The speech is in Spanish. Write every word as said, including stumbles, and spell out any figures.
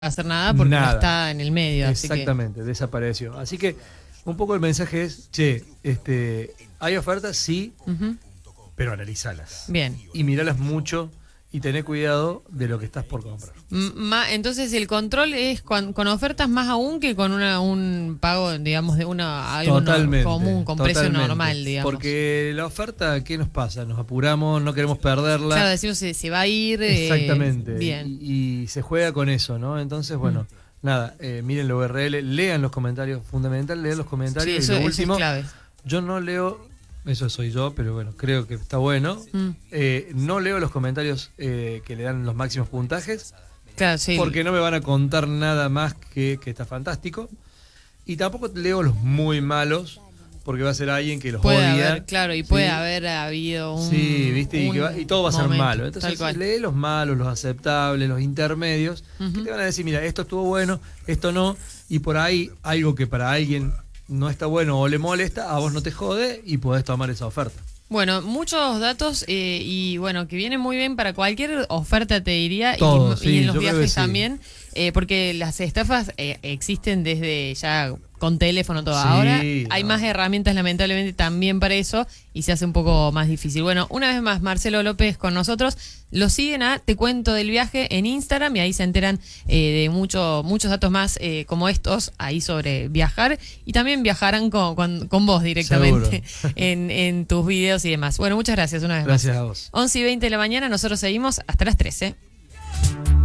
hacer nada porque Nada. no está en el medio. Exactamente, así que... desapareció. Así que un poco el mensaje es, che, este, hay ofertas, sí, uh-huh. pero analizalas. Bien. Y miralas mucho y tené cuidado de lo que estás por comprar. Ma, entonces el control es con, con ofertas más aún que con una, un pago, digamos, de una algo Totalmente, común, con totalmente. precio normal, digamos. Porque la oferta, ¿qué nos pasa? Nos apuramos, no queremos perderla. Claro, decimos se, se va a ir. Exactamente. Eh, bien. Y, y se juega con eso, ¿no? Entonces, bueno, mm. nada, eh, miren la U R L, lean los comentarios, fundamental, lean los comentarios. Sí, eso, y lo eso último, es clave. Yo no leo, eso soy yo, pero bueno, creo que está bueno. Mm. Eh, no leo los comentarios eh, que le dan los máximos puntajes. Claro, sí. Porque no me van a contar nada más que, que está fantástico. Y tampoco leo los muy malos, porque va a ser alguien que los puede odia. Haber, claro, y ¿sí? puede haber habido un. Sí, viste, y, que va, y todo va a ser momento, malo. Entonces, lee los malos, los aceptables, los intermedios, uh-huh. que te van a decir, mira, esto estuvo bueno, esto no, y por ahí algo que para alguien no está bueno o le molesta, a vos no te jode y podés tomar esa oferta. Bueno, muchos datos eh, y bueno, que viene muy bien para cualquier oferta, te diría, Todo, y, sí, y en los viajes sí. también, eh, porque las estafas eh, existen desde ya con teléfono todo. Sí, Ahora hay no. más herramientas lamentablemente también para eso y se hace un poco más difícil. Bueno, una vez más, Marcelo López con nosotros. Lo siguen a Te Cuento del Viaje en Instagram y ahí se enteran eh, de mucho, muchos datos más eh, como estos ahí sobre viajar y también viajarán con, con, con vos directamente en, en tus videos y demás. Bueno, muchas gracias una vez gracias más. Gracias a vos. once y veinte de la mañana, nosotros seguimos hasta las trece.